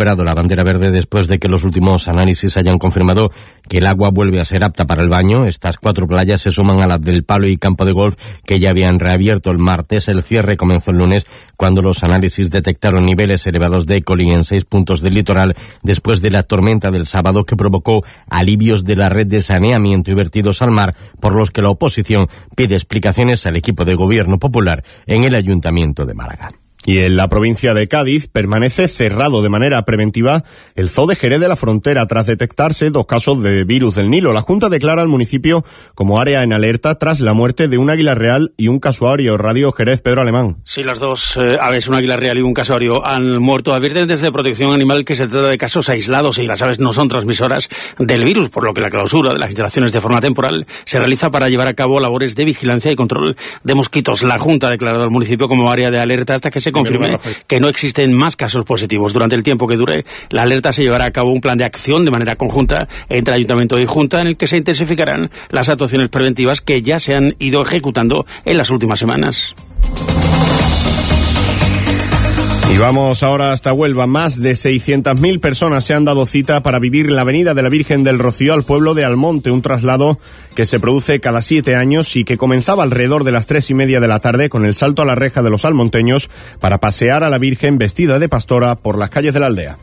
recuperado la bandera verde después de que los últimos análisis hayan confirmado que el agua vuelve a ser apta para el baño. Estas 4 playas se suman a las del Palo y Campo de Golf, que ya habían reabierto el martes. El cierre comenzó el lunes, cuando los análisis detectaron niveles elevados de E. coli en 6 puntos del litoral, después de la tormenta del sábado que provocó alivios de la red de saneamiento y vertidos al mar, por los que la oposición pide explicaciones al equipo de gobierno popular en el Ayuntamiento de Málaga. Y en la provincia de Cádiz permanece cerrado de manera preventiva el Zoo de Jerez de la Frontera tras detectarse 2 casos de virus del Nilo. La Junta declara al municipio como área en alerta tras la muerte de un águila real y un casuario. Radio Jerez, Pedro Alemán. Sí, las dos aves, un águila real y un casuario, han muerto. Advierten desde Protección Animal que se trata de casos aislados y las aves no son transmisoras del virus, por lo que la clausura de las instalaciones de forma temporal se realiza para llevar a cabo labores de vigilancia y control de mosquitos. La Junta ha declarado al municipio como área de alerta hasta que se confirme que no existen más casos positivos. Durante el tiempo que dure la alerta se llevará a cabo un plan de acción de manera conjunta entre Ayuntamiento y Junta, en el que se intensificarán las actuaciones preventivas que ya se han ido ejecutando en las últimas semanas. Y vamos ahora hasta Huelva. Más de 600.000 personas se han dado cita para vivir la Avenida de la Virgen del Rocío al pueblo de Almonte, un traslado que se produce cada 7 años y que comenzaba alrededor de las 3:30 de la tarde con el salto a la reja de los almonteños para pasear a la Virgen vestida de pastora por las calles de la aldea.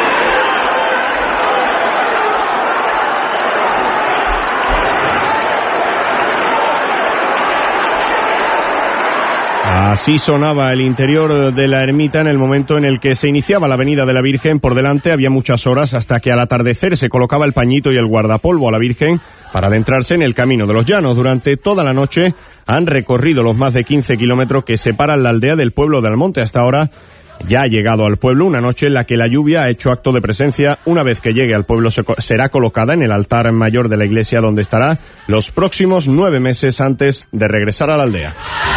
Así sonaba el interior de la ermita en el momento en el que se iniciaba la Avenida de la Virgen. Por delante había muchas horas hasta que al atardecer se colocaba el pañito y el guardapolvo a la Virgen para adentrarse en el Camino de los Llanos. Durante toda la noche han recorrido los más de 15 kilómetros que separan la aldea del pueblo de Almonte. Hasta ahora ya ha llegado al pueblo, una noche en la que la lluvia ha hecho acto de presencia. Una vez que llegue al pueblo será colocada en el altar mayor de la iglesia, donde estará los próximos 9 meses antes de regresar a la aldea.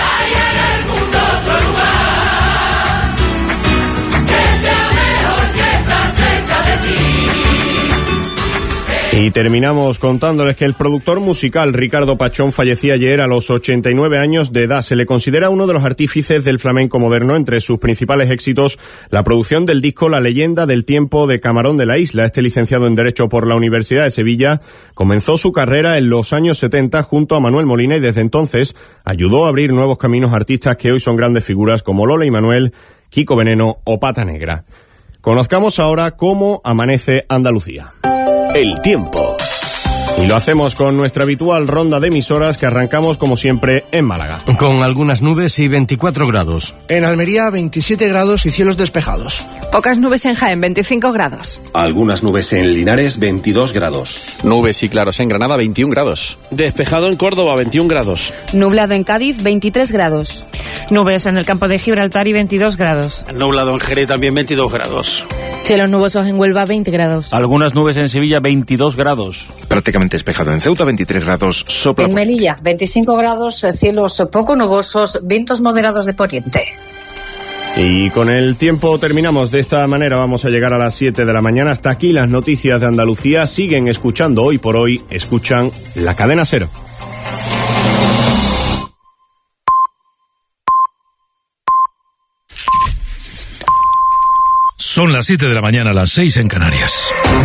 Y terminamos contándoles que el productor musical Ricardo Pachón fallecía ayer a los 89 años de edad. Se le considera uno de los artífices del flamenco moderno. Entre sus principales éxitos, la producción del disco La leyenda del tiempo de Camarón de la Isla. Este licenciado en Derecho por la Universidad de Sevilla comenzó su carrera en los años 70 junto a Manuel Molina y desde entonces ayudó a abrir nuevos caminos a artistas que hoy son grandes figuras como Lola y Manuel, Kiko Veneno o Pata Negra. Conozcamos ahora cómo amanece Andalucía. El tiempo. Y lo hacemos con nuestra habitual ronda de emisoras que arrancamos como siempre en Málaga. Con algunas nubes y 24 grados. En Almería 27 grados y cielos despejados. Pocas nubes en Jaén, 25 grados. Algunas nubes en Linares, 22 grados. Nubes y claros en Granada, 21 grados. Despejado en Córdoba, 21 grados. Nublado en Cádiz, 23 grados. Nubes en el campo de Gibraltar y 22 grados. Nublado en Jerez, también 22 grados. Cielos nubosos en Huelva, 20 grados. Algunas nubes en Sevilla, 22 grados. Prácticamente despejado en Ceuta, 23 grados. Sopla. En Melilla, 25 grados, cielos poco nubosos, vientos moderados de poniente. Y con el tiempo terminamos. De esta manera vamos a llegar a las 7 de la mañana. Hasta aquí las noticias de Andalucía. Siguen escuchando Hoy por Hoy. Escuchan La Cadena Cero. Son las 7 de la mañana, las 6 en Canarias.